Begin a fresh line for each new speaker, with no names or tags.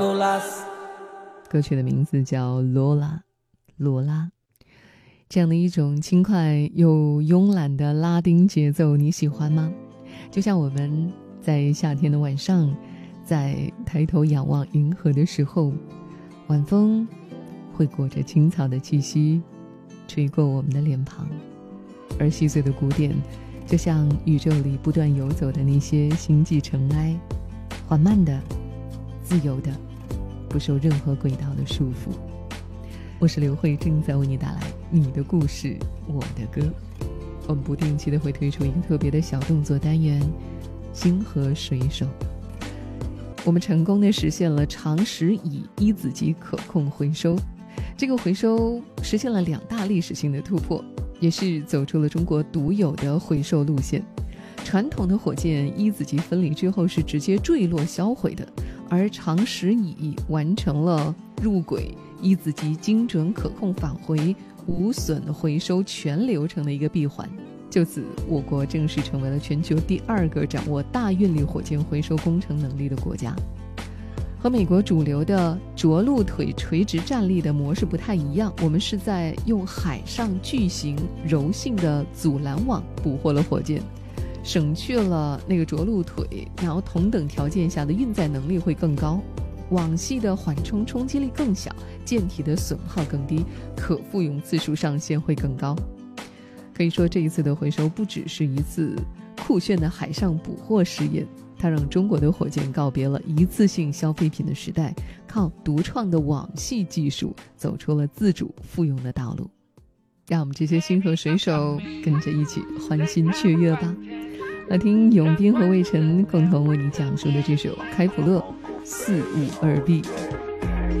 歌曲的名字叫罗拉。这样的一种轻快又慵懒的拉丁节奏你喜欢吗？就像我们在夏天的晚上，在抬头仰望银河的时候，晚风会裹着青草的气息吹过我们的脸庞，而细碎的鼓点就像宇宙里不断游走的那些星际尘埃，缓慢的，自由的，不受任何轨道的束缚。我是刘慧，正在为你带来你的故事我的歌。我们不定期的会推出一个特别的小动作单元，星河水手。我们成功的实现了长石乙一子级可控回收，这个回收实现了2大历史性的突破，也是走出了中国独有的回收路线。传统的火箭一子级分离之后是直接坠落销毁的，而长石乙完成了入轨一子级精准可控返回无损回收全流程的一个闭环。就此，我国正式成为了全球第2个掌握大运力火箭回收工程能力的国家。和美国主流的着陆腿垂直站立的模式不太一样，我们是在用海上巨型柔性的阻拦网捕获了火箭，省去了那个着陆腿，然后同等条件下的运载能力会更高，网系的缓冲冲击力更小，舰体的损耗更低，可复用次数上限会更高。可以说，这一次的回收不只是一次酷炫的海上捕获试验，它让中国的火箭告别了一次性消费品的时代，靠独创的网系技术走出了自主复用的道路。让我们这些星河水手跟着一起欢欣雀跃吧。来听永斌和魏晨共同为你讲述的这首开普勒452B。